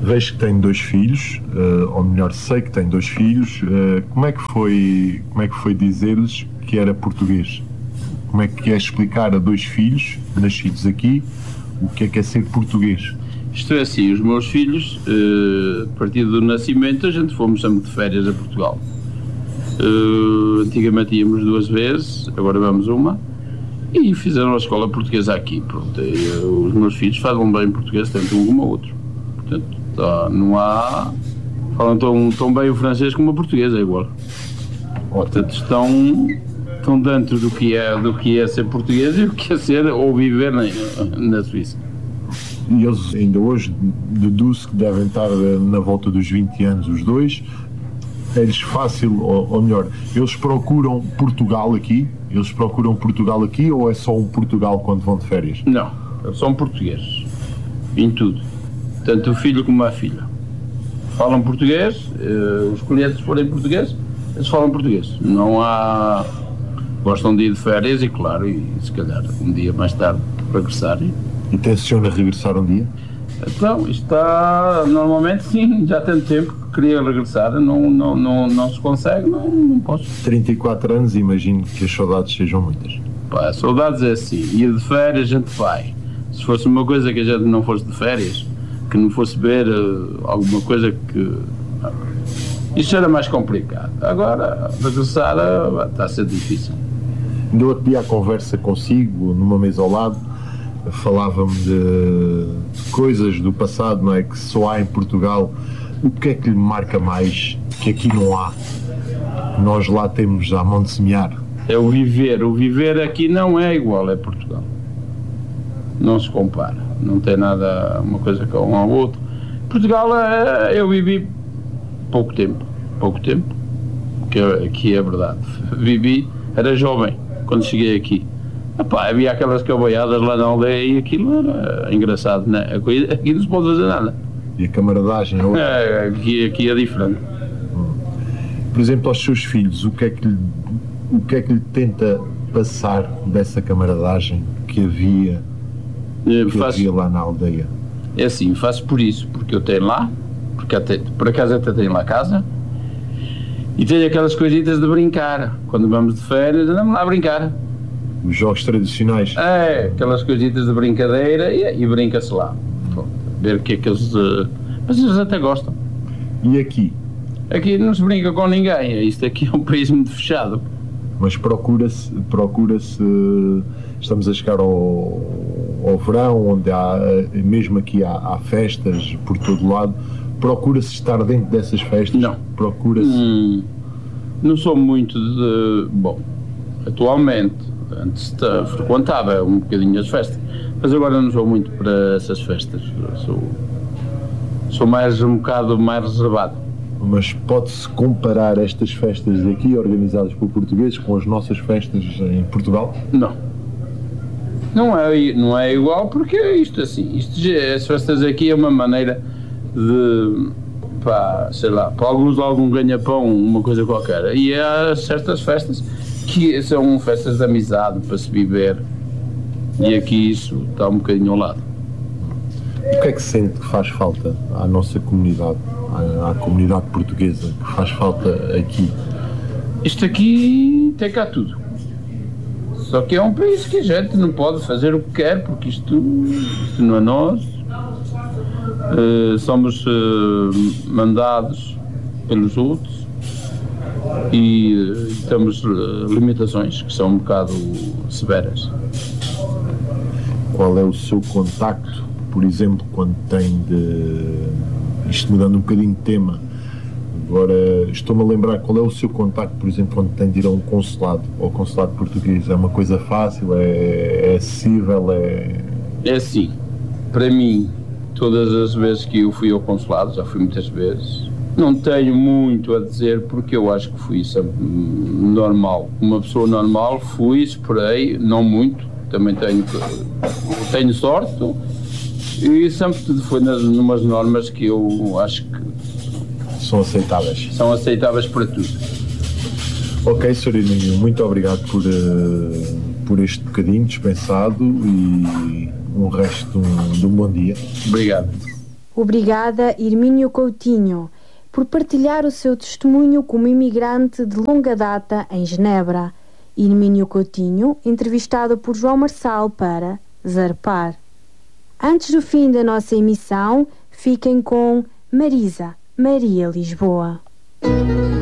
Vejo que tem 2 filhos, ou melhor, sei que tem 2 filhos. Como é que foi dizer-lhes que era português? Como é que é explicar a 2 filhos nascidos aqui o que é ser português? Isto é assim, os meus filhos, a partir do nascimento, a gente fomos sempre de férias a Portugal. Antigamente íamos 2 vezes, agora vamos uma, e fizeram a escola portuguesa aqui. Pronto, os meus filhos falam bem português, tanto um como o outro. Portanto, não há... Falam tão bem o francês como o português, é igual. Portanto, estão dentro do que é ser português e o que é ser ou viver na Suíça. E eles ainda hoje deduz que devem estar na volta dos 20 anos os 2. É-lhes fácil, ou melhor, eles procuram Portugal aqui? Ou é só um Portugal quando vão de férias? Não, eles são portugueses, em tudo, tanto o filho como a filha. Falam português, os clientes forem portugueses, eles falam português. Não há... Gostam de ir de férias e claro, e se calhar um dia mais tarde regressarem. E tenciona regressar um dia? Então, isto está, normalmente sim, já tem tempo que queria regressar, não se consegue, não posso. 34 anos, imagino que as saudades sejam muitas. Pá, saudades é assim, ir de férias a gente vai. Se fosse uma coisa que a gente não fosse de férias, que não fosse ver alguma coisa que... Isso era mais complicado. Agora, regressar está a ser difícil. No outro dia a conversa consigo, numa mesa ao lado, falava-me de coisas do passado, não é? Que só há em Portugal. O que é que lhe marca mais que aqui não há? Nós lá temos a mão de semear. É o viver aqui não é igual a Portugal. Não se compara, não tem nada uma coisa com a outra. Portugal, eu vivi pouco tempo, que é verdade. Vivi, era jovem quando cheguei aqui. Epá, havia aquelas caboiadas lá na aldeia e aquilo era engraçado, né? Aqui não se pode fazer nada. E a camaradagem? Aqui é diferente. Por exemplo, aos seus filhos, o que é que lhe tenta passar dessa camaradagem que havia lá na aldeia? É assim, faço por isso, porque eu tenho lá, porque por acaso até tenho lá casa, e tenho aquelas coisitas de brincar. Quando vamos de férias, andamos lá a brincar. Os jogos tradicionais? Aquelas coisitas de brincadeira e brinca-se lá. Pronto, ver o que é que eles... Mas eles até gostam. E aqui? Aqui não se brinca com ninguém, isto aqui é um país muito fechado. Mas procura-se, estamos a chegar ao verão, onde há, mesmo aqui há festas por todo lado, procura-se estar dentro dessas festas? Não. Procura-se... Não sou muito de... Bom, atualmente, antes frequentava um bocadinho as festas, mas agora não sou muito para essas festas, sou mais um bocado mais reservado. Mas pode-se comparar estas festas daqui, organizadas por portugueses, com as nossas festas em Portugal? Não. Não é igual, porque as festas aqui é uma maneira de, sei lá, para alguns algum ganha-pão, uma coisa qualquer. E há certas festas que são festas de amizade, para se viver. E aqui isso está um bocadinho ao lado. O que é que sente que faz falta à nossa comunidade, à comunidade portuguesa, que faz falta aqui? Isto aqui tem cá tudo. Só que é um país que a gente não pode fazer o que quer, porque isto não é nosso. Somos mandados pelos outros e temos limitações que são um bocado severas. Qual é o seu contacto, por exemplo, quando tem isto mudando um bocadinho de tema, agora estou-me a lembrar, qual é o seu contacto, por exemplo, quando tem de ir a um consulado, ao consulado português? É uma coisa fácil? É acessível? É assim, para mim, todas as vezes que eu fui ao consulado, já fui muitas vezes, não tenho muito a dizer, porque eu acho que fui sempre normal. Uma pessoa normal, fui, esperei, não muito, também tenho sorte, e sempre foi numas normas que eu acho que são aceitáveis. São aceitáveis para tudo. Ok, Sr. Irmínio, muito obrigado por este bocadinho dispensado e um resto de um bom dia. Obrigado. Obrigada, Hermínio Coutinho, por partilhar o seu testemunho como imigrante de longa data em Genebra. Hermínio Coutinho, entrevistado por João Marçal para Zarpar. Antes do fim da nossa emissão, fiquem com Marisa, Maria Lisboa.